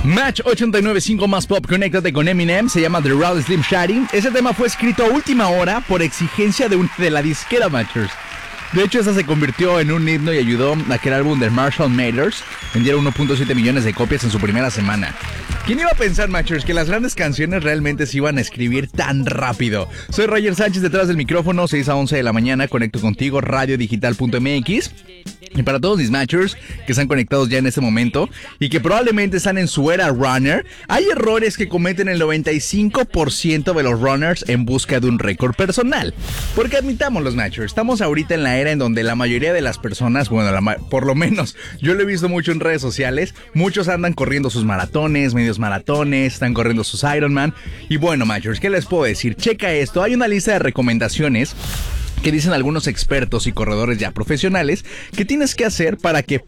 Match 89.5 más pop, conéctate con Eminem, se llama The Real Slim Shady. Ese tema fue escrito a última hora por exigencia de la disquera Matchers. De hecho, esa se convirtió en un himno y ayudó a que el álbum de Marshall Mathers vendiera 1.7 millones de copias en su primera semana. ¿Quién iba a pensar, Matchers, que las grandes canciones realmente se iban a escribir tan rápido? Soy Roger Sánchez, detrás del micrófono, 6 a 11 de la mañana, conecto contigo, radiodigital.mx. Y para todos mis Matchers que están conectados ya en este momento y que probablemente están en su era runner, hay errores que cometen el 95% de los runners en busca de un récord personal. Porque admitamos los Matchers, estamos ahorita en la era en donde la mayoría de las personas, bueno, por lo menos yo lo he visto mucho en redes sociales, muchos andan corriendo sus maratones, medios maratones, están corriendo sus Ironman. Y bueno, Matchers, ¿qué les puedo decir? Checa esto, hay una lista de recomendaciones que dicen algunos expertos y corredores ya profesionales que tienes que hacer para que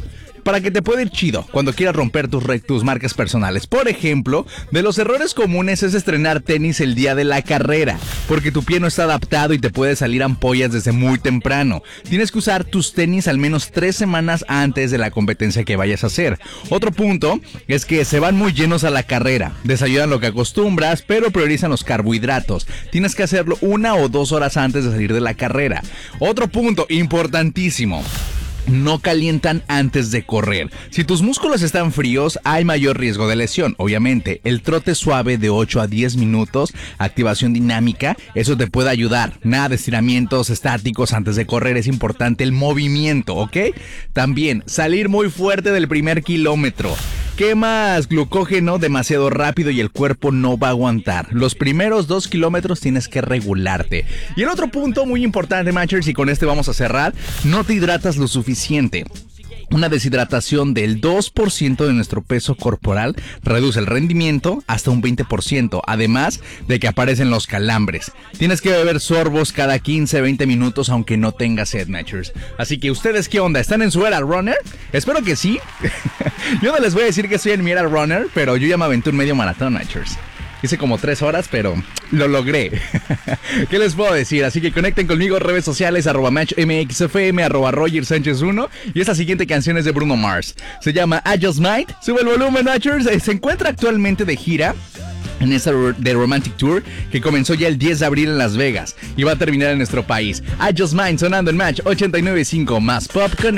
te pueda ir chido cuando quieras romper tus marcas personales. Por ejemplo, de los errores comunes es estrenar tenis el día de la carrera, porque tu pie no está adaptado y te puede salir ampollas desde muy temprano. Tienes que usar tus tenis al menos 3 semanas antes de la competencia que vayas a hacer. Otro punto es que se van muy llenos a la carrera. Desayunan lo que acostumbras, pero priorizan los carbohidratos. Tienes que hacerlo 1 o 2 horas antes de salir de la carrera. Otro punto importantísimo: no calientan antes de correr. Si tus músculos están fríos, hay mayor riesgo de lesión. Obviamente, el trote suave de 8 a 10 minutos, activación dinámica, eso te puede ayudar. Nada de estiramientos estáticos antes de correr, es importante el movimiento, ¿ok? También, salir muy fuerte del primer kilómetro. Quemas glucógeno demasiado rápido y el cuerpo no va a aguantar. Los primeros 2 kilómetros tienes que regularte. Y el otro punto muy importante, Matchers, y con este vamos a cerrar: no te hidratas lo suficiente. Una deshidratación del 2% de nuestro peso corporal reduce el rendimiento hasta un 20%, además de que aparecen los calambres. Tienes que beber sorbos cada 15-20 minutos aunque no tengas sed, Matchers. Así que ustedes, ¿qué onda? ¿Están en su era runner? Espero que sí. Yo no les voy a decir que estoy en mi era runner, pero yo ya me aventé un medio maratón, Matchers. Hice como 3 horas, pero lo logré. ¿Qué les puedo decir? Así que conecten conmigo, redes sociales, @MatchMXFM, @RogerSánchez1. Y esta siguiente canción es de Bruno Mars. Se llama I Just Might. Sube el volumen, Matchers. Se encuentra actualmente de gira en esta The Romantic Tour, que comenzó ya el 10 de abril en Las Vegas y va a terminar en nuestro país. I Just Might, sonando en Match 89.5 más Pop Connect.